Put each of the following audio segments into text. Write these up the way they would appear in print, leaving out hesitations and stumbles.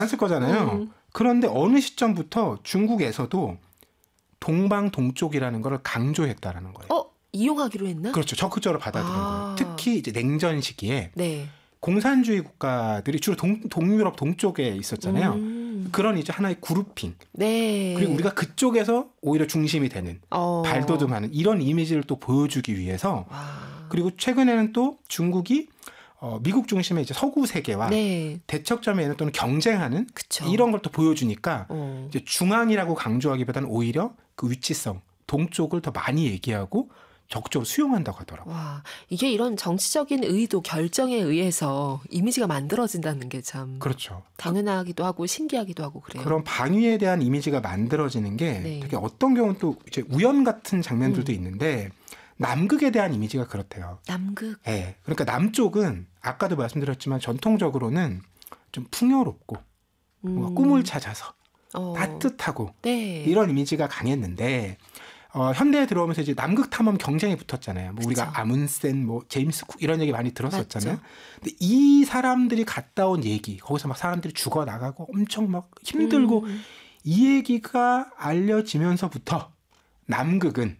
않았을 거잖아요. 그런데 어느 시점부터 중국에서도 동방 동쪽이라는 걸 강조했다라는 거예요. 이용하기로 했나? 그렇죠. 적극적으로 받아들인 거예요. 특히 이제 냉전 시기에 네. 공산주의 국가들이 주로 동유럽 동쪽에 있었잖아요. 그런 이제 하나의 그룹핑. 네. 그리고 우리가 그쪽에서 오히려 중심이 되는 발돋움하는 이런 이미지를 또 보여주기 위해서 그리고 최근에는 또 중국이 미국 중심의 이제 서구 세계와 네. 대척점에는 또는 경쟁하는 그쵸. 이런 걸 또 보여주니까 이제 중앙이라고 강조하기보다는 오히려 그 위치성 동쪽을 더 많이 얘기하고 적극적으로 수용한다고 하더라고요. 와, 이게 이런 정치적인 의도, 결정에 의해서 이미지가 만들어진다는 게 참 그렇죠. 당연하기도 하고 신기하기도 하고 그래요. 그런 방위에 대한 이미지가 만들어지는 게 네. 되게 어떤 경우는 또 이제 우연 같은 장면들도 있는데 남극에 대한 이미지가 그렇대요. 남극. 네. 그러니까 남쪽은 아까도 말씀드렸지만 전통적으로는 좀 풍요롭고 뭔가 꿈을 찾아서 따뜻하고 네. 이런 이미지가 강했는데 현대에 들어오면서 이제 남극 탐험 경쟁이 붙었잖아요. 뭐 우리가 아문센, 뭐 제임스 쿡 이런 얘기 많이 들었었잖아요. 맞죠. 근데 이 사람들이 갔다 온 얘기, 거기서 막 사람들이 죽어 나가고 엄청 막 힘들고 이 얘기가 알려지면서부터 남극은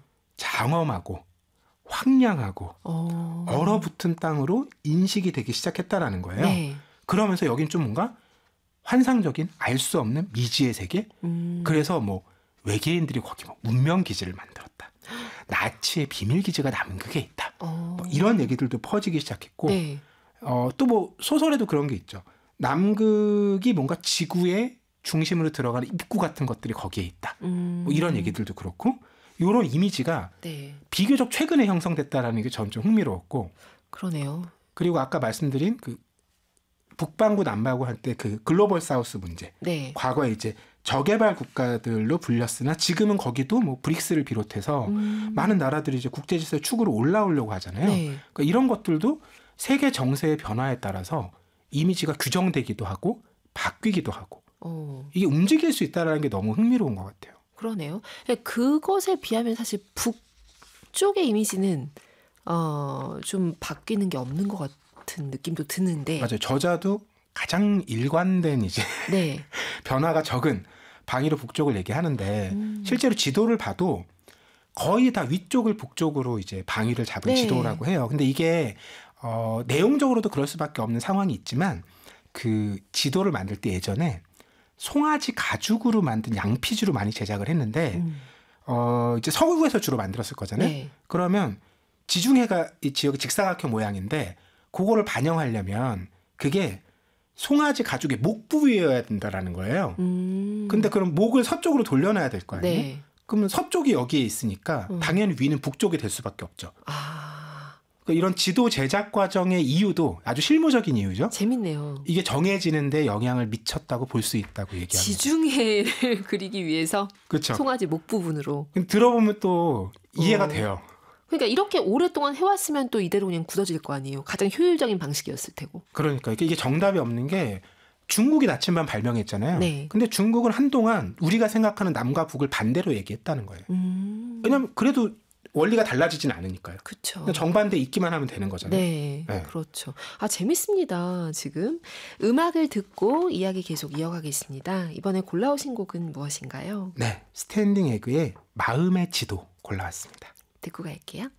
장엄하고 황량하고 얼어붙은 땅으로 인식이 되기 시작했다라는 거예요. 네. 그러면서 여긴 좀 뭔가 환상적인 알 수 없는 미지의 세계. 그래서 뭐 외계인들이 거기 뭐 운명 기지를 만들었다. 나치의 비밀 기지가 남극에 있다. 뭐 이런 얘기들도 퍼지기 시작했고, 네. 또 뭐 소설에도 그런 게 있죠. 남극이 뭔가 지구의 중심으로 들어가는 입구 같은 것들이 거기에 있다. 뭐 이런 얘기들도 그렇고, 이런 이미지가 네. 비교적 최근에 형성됐다라는 게 전 좀 흥미로웠고, 그러네요. 그리고 아까 말씀드린 그 북반구 남반구 할 때 그 글로벌 사우스 문제, 네. 과거에 이제 저개발 국가들로 불렸으나 지금은 거기도 뭐 브릭스를 비롯해서 많은 나라들이 이제 국제 질서의 축으로 올라오려고 하잖아요. 네. 그러니까 이런 것들도 세계 정세의 변화에 따라서 이미지가 규정되기도 하고 바뀌기도 하고 이게 움직일 수 있다는 게 너무 흥미로운 것 같아요. 그러네요. 그것에 비하면 사실 북쪽의 이미지는 좀 바뀌는 게 없는 것 같은 느낌도 드는데. 맞아요. 저자도 가장 일관된 이제 네. 변화가 적은 방위로 북쪽을 얘기하는데 실제로 지도를 봐도 거의 다 위쪽을 북쪽으로 이제 방위를 잡은 네. 지도라고 해요. 근데 이게 내용적으로도 그럴 수밖에 없는 상황이 있지만 그 지도를 만들 때 예전에 송아지 가죽으로 만든 양피지로 많이 제작을 했는데 이제 서구에서 주로 만들었을 거잖아요. 네. 그러면 지중해가 이 지역의 직사각형 모양인데 그거를 반영하려면 그게 송아지 가죽의 목 부위여야 된다라는 거예요. 근데 그럼 목을 서쪽으로 돌려놔야 될 거 아니에요? 네. 그러면 서쪽이 여기에 있으니까 당연히 위는 북쪽이 될 수밖에 없죠. 그러니까 이런 지도 제작 과정의 이유도 아주 실무적인 이유죠. 재밌네요. 이게 정해지는데 영향을 미쳤다고 볼 수 있다고 얘기합니다. 지중해를 그리기 위해서 그렇죠. 송아지 목 부분으로. 들어보면 또 이해가 돼요. 그러니까 이렇게 오랫동안 해왔으면 또 이대로 그냥 굳어질 거 아니에요. 가장 효율적인 방식이었을 테고. 그러니까 이게 정답이 없는 게 중국이 나침반 발명했잖아요. 네. 근데 중국은 한동안 우리가 생각하는 남과 북을 반대로 얘기했다는 거예요. 왜냐하면 그래도 원리가 달라지진 않으니까요. 그렇죠. 정반대 있기만 하면 되는 거잖아요. 네, 네. 그렇죠. 재밌습니다. 지금 음악을 듣고 이야기 계속 이어가겠습니다. 이번에 골라오신 곡은 무엇인가요? 네, 스탠딩 에그의 마음의 지도 골라왔습니다. 듣고 갈게요.